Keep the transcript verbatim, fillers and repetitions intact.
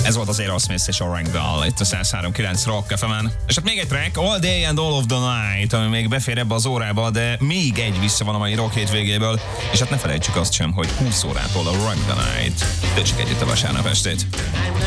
Ez volt az Aerosmith és a Ragdoll itt a száz három kilenc Rock ef emen. És hát még egy track, All Day and All of the Night, ami még befér ebbe az órába, de még egy vissza van a mai rock hétvégéből, és hát ne felejtsük azt sem, hogy húsz órától a Rock the Night. Töltsük együtt a vasárnap estét.